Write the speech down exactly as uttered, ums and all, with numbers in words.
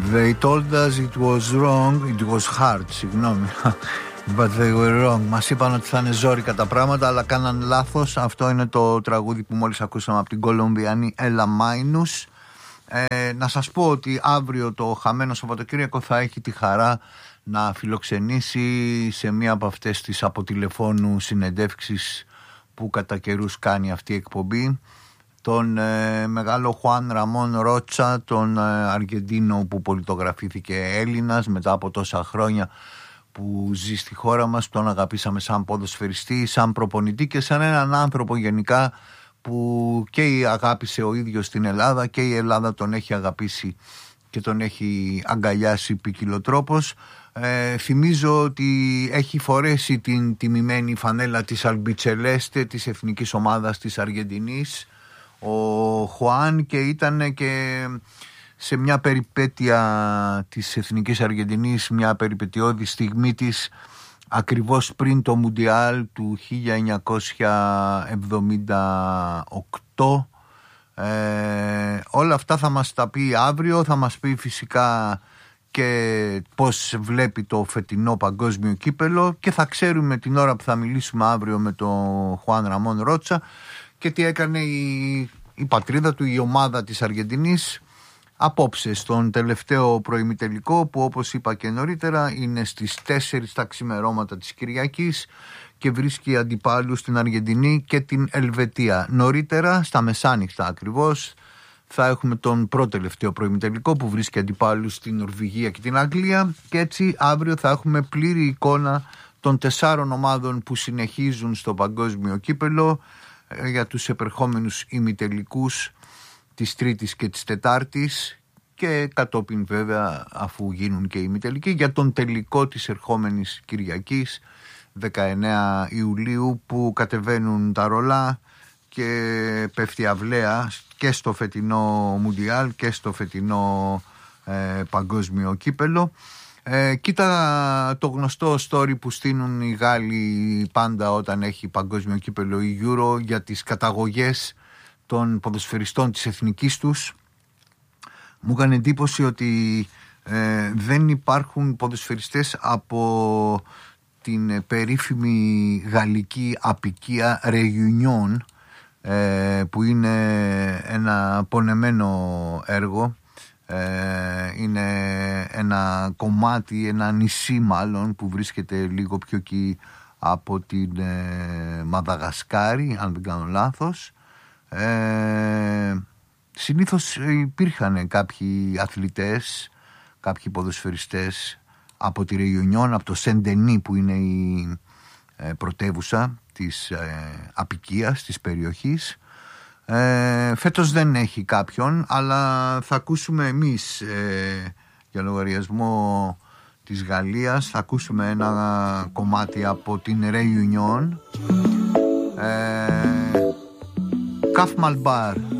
They told us it was wrong, it was hard, συγγνώμη. But they were wrong. Μας είπαν ότι θα είναι ζόρικα τα πράγματα, αλλά κάναν λάθος. Αυτό είναι το τραγούδι που μόλις ακούσαμε από την Κολομβιανή Έλα Μάινους. Ε, να σας πω ότι αύριο το χαμένο Σαββατοκύριακο θα έχει τη χαρά να φιλοξενήσει σε μία από αυτές τις από τηλεφώνου συνεντεύξεις που κατά καιρούς κάνει αυτή η εκπομπή τον ε, μεγάλο Χουάν Ραμόν Ρότσα, τον ε, Αργεντίνο που πολιτογραφήθηκε Έλληνας μετά από τόσα χρόνια που ζει στη χώρα μας. Τον αγαπήσαμε σαν ποδοσφαιριστή, σαν προπονητή και σαν έναν άνθρωπο γενικά που και αγάπησε ο ίδιος στην Ελλάδα και η Ελλάδα τον έχει αγαπήσει και τον έχει αγκαλιάσει ποικιλοτρόπως. Ε, θυμίζω ότι έχει φορέσει την τιμημένη φανέλα της Αλμπιτσελέστε της εθνικής ομάδας της Αργεντινής ο Χουάν και ήταν και σε μια περιπέτεια της εθνικής Αργεντινής, μια περιπετειώδη στιγμή της ακριβώς πριν το Μουντιάλ του χίλια εννιακόσια εβδομήντα οκτώ. Ε, όλα αυτά θα μας τα πει αύριο, θα μας πει φυσικά και πώς βλέπει το φετινό παγκόσμιο κύπελο και θα ξέρουμε την ώρα που θα μιλήσουμε αύριο με τον Χουάν Ραμόν Ρότσα και τι έκανε η, η πατρίδα του, η ομάδα της Αργεντινής απόψε στον τελευταίο προημιτελικό που όπως είπα και νωρίτερα είναι στις τέσσερις τα ξημερώματα της Κυριακής και βρίσκει αντιπάλους στην Αργεντινή και την Ελβετία. Νωρίτερα στα μεσάνυχτα ακριβώς θα έχουμε τον πρώτο τελευταίο προημιτελικό που βρίσκει αντιπάλους στην Νορβηγία και την Αγγλία και έτσι αύριο θα έχουμε πλήρη εικόνα των τεσσάρων ομάδων που συνεχίζουν στο παγκόσμιο κύπελο για τους επερχόμενους ημιτελικούς της Τρίτης και της Τετάρτης και κατόπιν βέβαια αφού γίνουν και οι ημιτελικοί για τον τελικό της ερχόμενης Κυριακής δεκαεννέα Ιουλίου που κατεβαίνουν τα ρολά και πέφτει αυλαία και στο φετινό Μουντιάλ και στο φετινό ε, παγκόσμιο κύπελο. Ε, κοίτα το γνωστό story που στείλουν οι Γάλλοι πάντα όταν έχει παγκόσμιο κύπελο η Euro για τις καταγωγές των ποδοσφαιριστών της εθνικής τους. Μου έκανε εντύπωση ότι ε, δεν υπάρχουν ποδοσφαιριστές από την περίφημη γαλλική απικία Réunion ε, που είναι ένα πονεμένο έργο. Ε, είναι ένα κομμάτι, ένα νησί μάλλον που βρίσκεται λίγο πιο εκεί από την ε, Μαδαγασκάρη αν δεν κάνω λάθος. Ε, συνήθως υπήρχαν κάποιοι αθλητές, κάποιοι ποδοσφαιριστές από τη Ρεϊονιόν, από το Σεντενί που είναι η ε, πρωτεύουσα της ε, απικίας της περιοχής. Ε, φέτος δεν έχει κάποιον, αλλά θα ακούσουμε εμείς ε, για λογαριασμό της Γαλλίας, θα ακούσουμε ένα κομμάτι από την Réunion. ε, Καφ Μαλμπάρ.